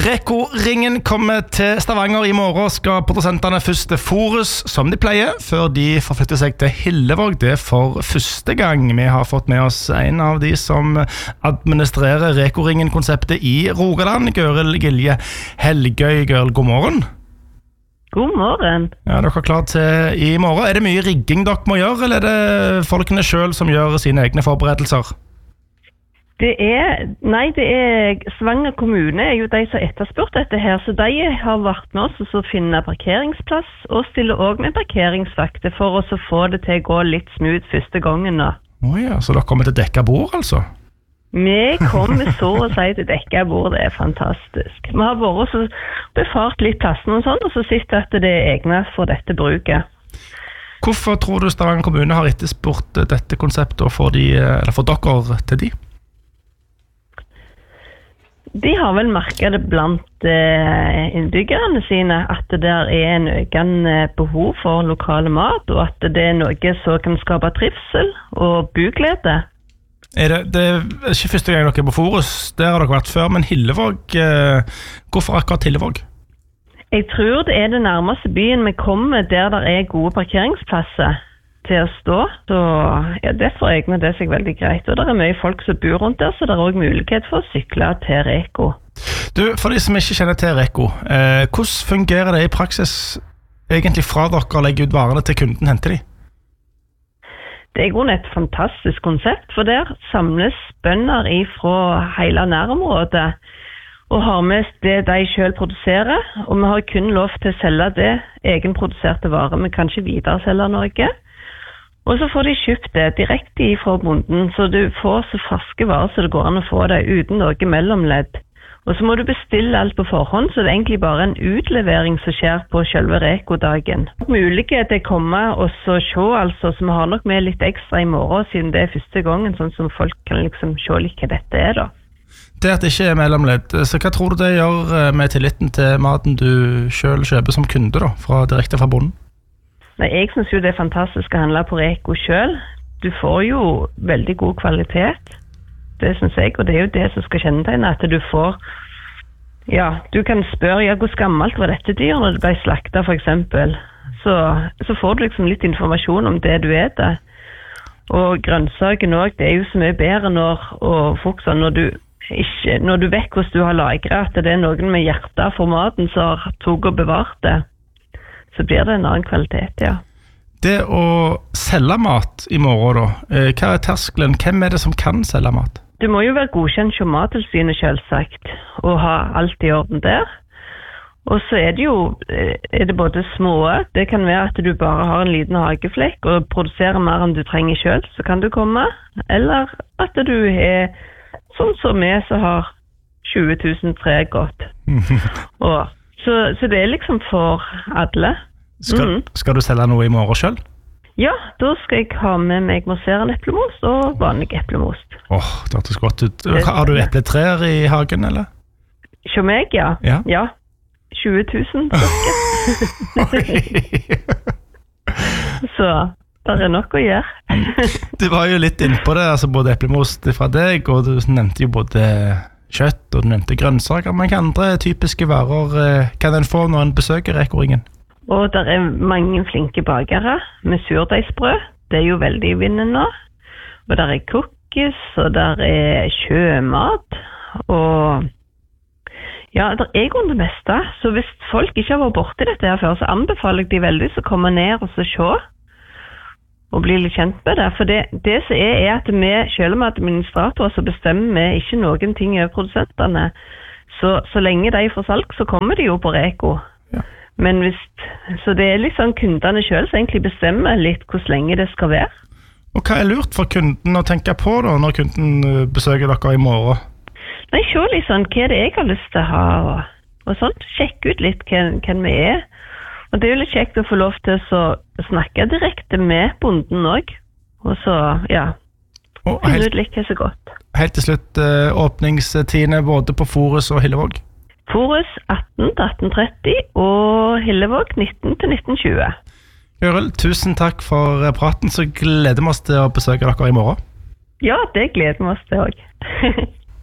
Reko-ringen kommer til Stavanger I morgen. Skal produsentene først til Forus, som de pleier, før de forflytter seg til Hillevåg. Det for første gang. Vi har fått med oss en av de som administrerer Reko-ringen-konseptet I Rogaland, Gøril Gilje Helgøy. Gøril, god morgen. God morgen. Ja, dere klar til I morgen. Er det mye rigging dere må gjøre, eller er det folkene selv som gjør sine egne forberedelser? Det er Stavanger kommune er jo de som etterspurt dette her, så de har vært med oss og finne parkeringsplass, og stiller også med parkeringsvakter for oss å få det til å gå litt smooth første gangen nå. Ja, så dere kommer til dekka bord, altså? Vi kommer så å si til dekka bord, det er fantastisk. Vi har vært så befart litt plassen og sånn, og så sitter at det er egnet for dette bruket. Hvorfor tror du Stavanger kommune har etterspurt dette konseptet, og får dere til de? De har vel merket det blant innbyggerne sine at det er en økende behov for lokale mat, og at det er noe som kan skape trivsel og buglede. Det er ikke første gang dere er på Forus, der har dere vært før, men Hillevåg, hvorfor akkurat Hillevåg? Jeg tror det er det nærmeste byen vi kommer der det er gode parkeringsplasser til å stå, så derfor egner det seg veldig greit. Og det er mye folk som bor rundt der, så det er også mulighet for å sykle til Reko. Du, for de som ikke kjenner til Reko, hvordan fungerer det I praksis egentlig fra dere legger ut varene til kunden henter de? Det er et fantastisk konsept, for der samles bønder fra hele nærområdet og har med det de selv produserer, og vi har kun lov til å selge det egenproduserte varer. Vi kan ikke videreselge noe. Og så får de kjøpt det direkte fra bonden, så du får så ferske varer så det går an å få det uten noe mellomledd. Og så må du bestille alt på forhånd, så det er egentlig bare en utlevering som skjer på selve Reko-dagen. Mulighet til å komme og så se, altså, så vi har nok med litt ekstra I morgen, siden det er første gangen, sånn som folk kan liksom se litt hva dette er da. Det at det ikke er mellomledd, så hva tror du det gjør med tilliten til maten du selv kjøper som kunde da, direkte fra bonden? Nei, jeg synes jo det er fantastisk å handle på Reko selv. Du får jo veldig god kvalitet. Det synes jeg, og det er jo det som skal kjennetegne, at du får, du kan spørre, hvor gammelt var dette dyr når det ble slaktet for eksempel. Så får du liksom litt informasjon om det du eter. Og grønnsaken også, det er jo så mye bedre når du vet hvordan du har lagret, at det er noen med hjertet for maten som har tog og bevart det. Så blir det en annen kvalitet, ja. Det å selge mat I morgen da, hva er terskelen? Hvem er det som kan selge mat? Du må jo være godkjent som Mattilsynet selvsagt, og ha alt I orden der. Og så er det både små, det kan være at du bare har en liten hageflekk og produserer mer enn du trenger selv, så kan du komme. Eller at du er sånn som vi som har 20 000 tre godt. Så det er liksom for alle. Skal du selge noe I morgen selv? Ja, da skal jeg ha med meg mousserende eplemost og vanlig eplemost. Det hørtes godt ut. Har du epletræer I hagen, eller? Som meg, ja. Ja. 20 000 Så det nok å gjøre. Du var jo litt inne på det, altså både eplemost fra deg, og du nevnte jo både kjøtt, og du nevnte grønnsaker, men hva andre typiske varer kan en få når en besøker Reko-ringen? Og der er mange flinke bakere med surdeigsbrød, det er jo veldig I vinden nå. Og der er cookies, og der er sjømat, og der er jo det meste. Så hvis folk ikke har vært borte I dette her før, så anbefaler jeg de veldig å komme ned og se, og bli litt kjent med det. For det som er at vi, selv om administratorer, så bestemmer vi ikke noen ting over produsentene. Så lenge de får salg, så kommer de jo på Reko. Men så det er liksom kundene selv som egentlig bestemmer litt hvor lenge det skal være. Og hva er lurt for kunden å tenke på da, når kunden besøker dere I morgen? Nei, se litt sånn, hva er det jeg har lyst til å ha, og sånt. Sjekk ut litt hvem vi er. Og det er jo litt kjekt å få lov til å snakke direkte med bonden også. Og så, finne ut litt hva så godt. Helt til slutt, åpningstidene både på Forus og Hillevåg? Forus 18 til 18.30 og Hillevåg 19 til 19.20. Gøril, tusen takk for praten, så gleder vi oss til å besøke dere I morgen. Ja, det gleder vi oss til også.